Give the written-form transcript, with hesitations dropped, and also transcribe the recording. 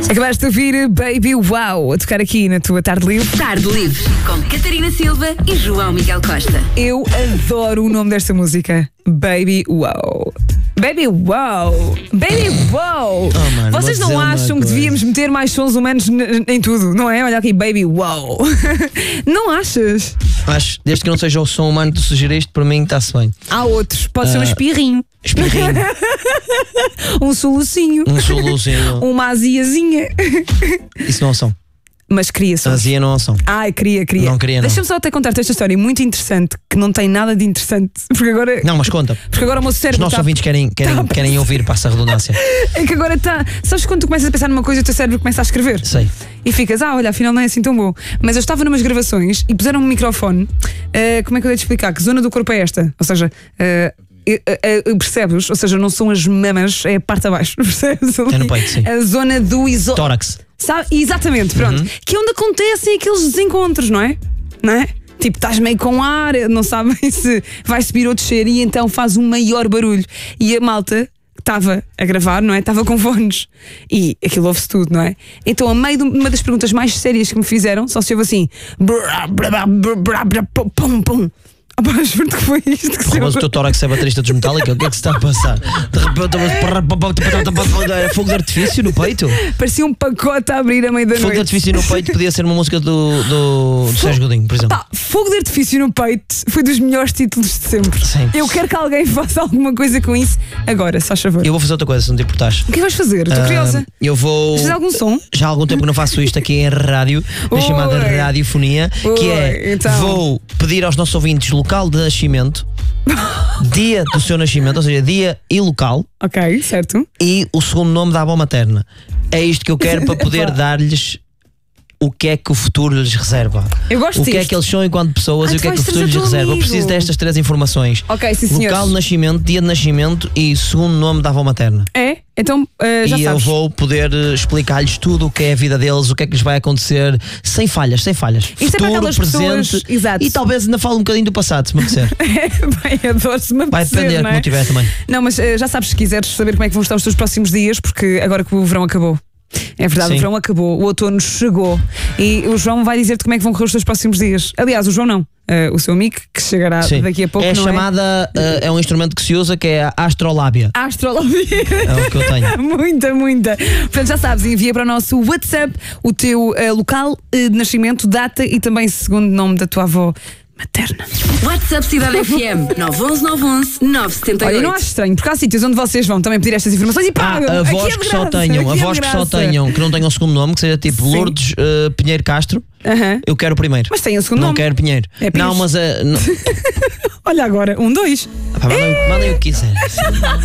Acabaste de ouvir Baby Wow a tocar aqui na tua Tarde Livre. Tarde Livre, com Catarina Silva e João Miguel Costa. Eu adoro o nome desta música. Baby Wow. Baby Wow. Baby Wow. Mano, vocês não acham que devíamos meter mais sons humanos em tudo, não é? Olha aqui, Baby Wow. Não achas? Acho, desde que não seja o som humano que tu sugeriste, para mim está-se bem. Há outros. Pode ser um espirrinho. Espirrinho. Um solucinho. Um solucinho. Uma aziazinha. Isso não é som. Mas queria sons. Azia não é som. Ai, queria. Não queria, não. Deixa-me só até contar-te esta história muito interessante, que não tem nada de interessante. Porque agora. Não, mas conta. Porque agora o meu Os cérebro. nossos ouvintes querem ouvir, passa a redundância. É que agora está. Sabes quando tu começas a pensar numa coisa e o teu cérebro começa a escrever? Sei. E ficas, olha, afinal não é assim tão bom. Mas eu estava numas gravações e puseram um microfone. Como é que eu ia te explicar? Que zona do corpo é esta? Ou seja. Percebes? Ou seja, não são as mamas, é a parte de abaixo. Percebes? É no peito, sim. A zona do Tórax. Sabe? Exatamente, pronto. Que é onde acontecem aqueles desencontros, não é? Não é? Tipo, estás meio com ar, não sabem se vai subir ou descer e então faz um maior barulho. E a malta estava a gravar, não é? Estava com fones e aquilo ouve-se tudo, não é? Então, a meio de uma das perguntas mais sérias que me fizeram, só se ouve assim: pum, pum. Juro que foi isto que se Mas o teu tórax é baterista dos Metallica? O que é que se está a passar? De repente, era fogo de artifício no peito? parecia um pacote a abrir a meio da Fogo de noite. artifício no peito podia ser uma música do Sérgio Godinho, por exemplo. Pá, fogo de artifício no peito foi dos melhores títulos de sempre. Sim. Eu quero que alguém faça alguma coisa com isso agora, se faz favor. Eu vou fazer outra coisa, se não te importares. O que vais fazer? Estou curiosa. Eu vou. Precisas de algum som? Já há algum tempo que não faço isto aqui em rádio, na chamada radiofonia, que é: então. vou pedir aos nossos ouvintes local de nascimento, dia do seu nascimento, ou seja, dia e local, Ok, certo. e o segundo nome da avó materna. É isto que eu quero para poder dar-lhes o que é que o futuro lhes reserva. Eu gosto O que é disto. que eles são enquanto pessoas e o que é que o tu vais futuro lhes trazer o teu reserva. Eu amigo. preciso destas três informações: Ok, sim, senhores. local de nascimento, dia de nascimento e segundo nome da avó materna. É? Então, já E eu sabes. vou poder explicar-lhes tudo o que é a vida deles, o que é que lhes vai acontecer, sem falhas. Isto é para Futuro, aquelas presente, pessoas- exato. e talvez ainda fale um bocadinho do passado, se me apetecer. Bem, adoro-se me Vai apetecer, depender não é? como tiver também. Não, mas já sabes, se quiseres saber como é que vão estar os teus próximos dias, porque agora que o verão acabou. É verdade, Sim. o verão acabou, o outono chegou e o João vai dizer-te como é que vão correr os teus próximos dias. Aliás, o João não, o seu amigo, que chegará Sim. daqui a pouco. É não chamada, é um instrumento que se usa, que é a astrolábia. Astrologia. É o que eu tenho. Muita. Portanto, já sabes, envia para o nosso WhatsApp o teu local de nascimento, data e também segundo nome da tua avó materna. WhatsApp Cidade FM 911 978. Olha, eu não acho estranho, porque há sítios onde vocês vão também pedir estas informações e pagam. Avós Aqui é de que só graça, tenham, aqui é avós de que só graça. tenham, que não tenham segundo nome, que seja tipo Sim. Lourdes Pinheiro Castro, Aham. eu quero o primeiro. Mas tem o segundo Não nome. quero Pinheiro. É Pires. Não, mas Olha agora, 1, 2. mandem o que quiser.